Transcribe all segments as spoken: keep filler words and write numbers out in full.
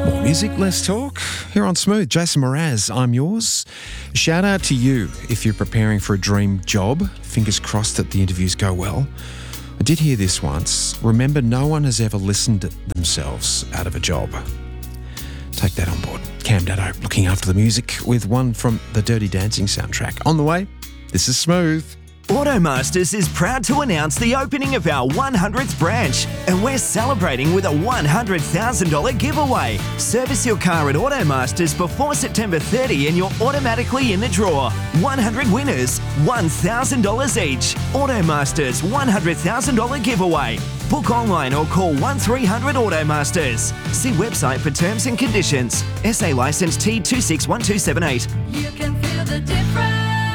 More music, less talk. Here on Smooth, Jason Mraz, I'm yours. Shout out to you if you're preparing for a dream job. Fingers crossed that the interviews go well. I did hear this once. Remember, no one has ever listened themselves out of a job. Take that on board. Cam Daddo looking after the music with one from the Dirty Dancing soundtrack. On the way, this is Smooth. Automasters is proud to announce the opening of our one hundredth branch, and we're celebrating with a one hundred thousand dollars giveaway. Service your car at Automasters before September thirtieth and you're automatically in the draw. one hundred winners, one thousand dollars each. Automasters one hundred thousand dollars giveaway. Book online or call one three hundred Automasters. See website for terms and conditions. S A licence T two six one two seven eight. You can feel the difference.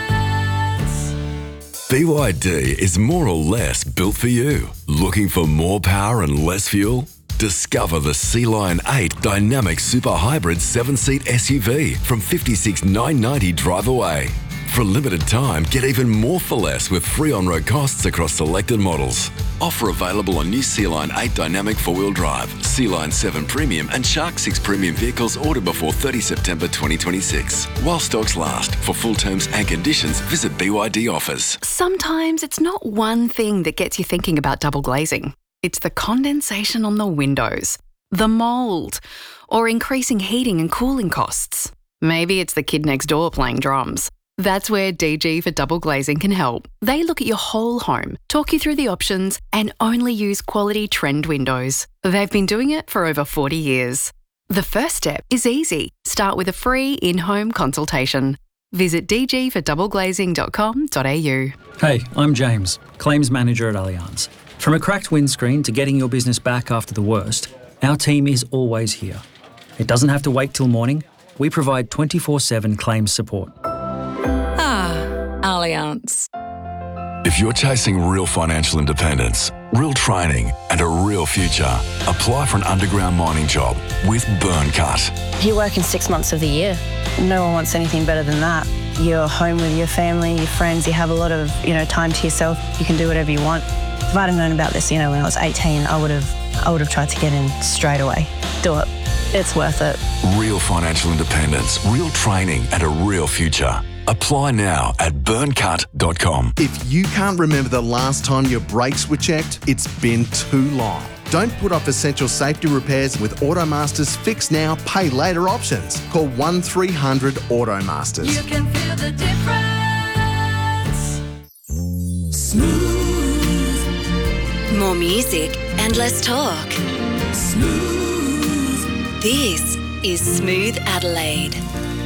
B Y D is more or less built for you. Looking for more power and less fuel? Discover the Sea Lion eight Dynamic Super Hybrid seven-seat S U V from fifty-six thousand nine hundred ninety dollars drive away. For a limited time, get even more for less with free on-road costs across selected models. Offer available on new Sea Lion eight Dynamic four-wheel drive, Sea Lion seven Premium and Shark six Premium vehicles ordered before thirtieth September twenty twenty-six. While stocks last. For full terms and conditions, visit B Y D offers. Sometimes it's not one thing that gets you thinking about double glazing. It's the condensation on the windows, the mould, or increasing heating and cooling costs. Maybe it's the kid next door playing drums. That's where D G for Double Glazing can help. They look at your whole home, talk you through the options, and only use quality trend windows. They've been doing it for over forty years. The first step is easy. Start with a free in-home consultation. Visit d g for double glazing dot com dot a u. Hey, I'm James, Claims Manager at Allianz. From a cracked windscreen to getting your business back after the worst, our team is always here. It doesn't have to wait till morning. We provide twenty-four seven claims support. Allianz. If you're chasing real financial independence, real training, and a real future, apply for an underground mining job with Burncut. You're working six months of the year. No one wants anything better than that. You're home with your family, your friends, you have a lot of, you know, time to yourself. You can do whatever you want. If I'd have known about this, you know, when I was eighteen, I would have I would have tried to get in straight away. Do it. It's worth it. Real financial independence, real training, and a real future. Apply now at burncut dot com. If you can't remember the last time your brakes were checked, it's been too long. Don't put off essential safety repairs with Automasters Fix Now, Pay Later options. Call one three hundred Automasters. You can feel the difference. Smooth. More music and less talk. Smooth. This is Smooth Adelaide.